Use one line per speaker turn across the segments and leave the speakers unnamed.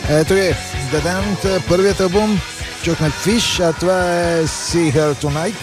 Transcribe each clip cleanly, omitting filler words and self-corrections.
Ето е, The Damned, първият албум, чухме Fish, а това е See Her Tonight.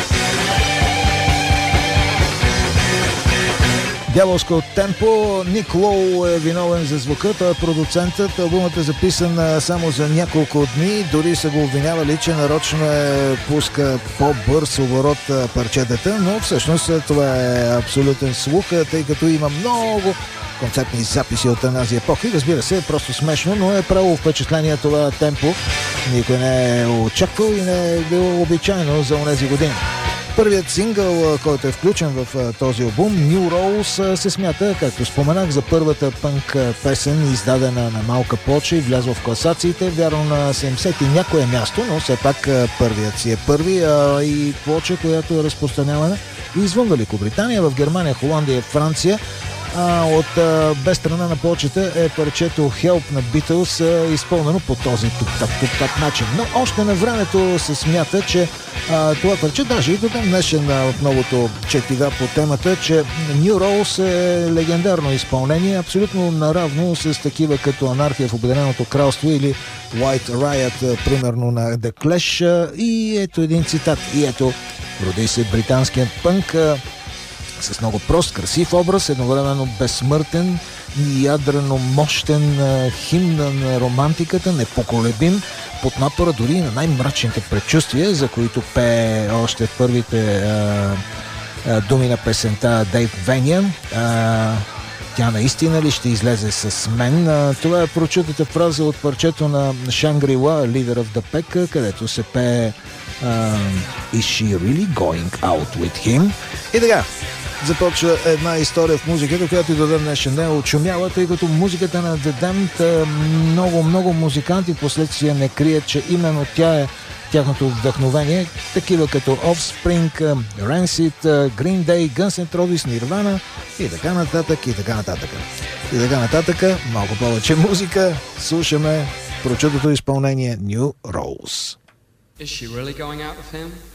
Дяволско темпо. Ник Лоу е виновен за звука, той е продуцентът. Албумът е записан само за няколко дни, дори са го обвинявали, че нарочно пуска по-бърз оборот парчетата, но всъщност това е абсолютен слух, тъй като има много концертни записи от тази епоха. Разбира се, е просто смешно, но е правило впечатление това темпо. Никой не е очаквал и не е било обичайно за онези години. Първият сингъл, който е включен в този албум, New Rose, се смята, както споменах, за първата пънк песен, издадена на малка плоча и влязла в класациите, вярно на 70 и някое място, но все пак първият си е първи и плоча, която е разпространявана извън Великобритания, в Германия, Холандия, Франция. От без страна на плочата е парчето Help на Beatles, изпълнено по този тук-так начин. Но още на времето се смята, че това парче, даже и до ден днешен от многото четига по темата, че New Rose е легендарно изпълнение, абсолютно наравно с такива като Анархия в Обединеното кралство или White Riot, примерно на The Clash. И ето един цитат. И ето, роди се британският пънк с много прост, красив образ, едновременно безсмъртен и ядрено мощен химн на романтиката, непоколебим, под напора дори на най-мрачните предчувствия, за които пее още в първите думи на песента Дейв Веня. Тя наистина ли ще излезе с мен? Това е прочутата фраза от парчето на Shangri-La, Leader of the Pack, където се пее Is she really going out with him? И така, започва една история в музиката, която и до ден днешен не е очумяла, тъй като музиката на The Damned много музиканти последствия не крият, че именно тя е тяхното вдъхновение, такива като Offspring, Rancid, Green Day, Guns N' Roses, Nirvana и така нататък, и така нататък. И така нататък, малко повече музика, слушаме прочутото изпълнение New Rose.
Is she really going out with him?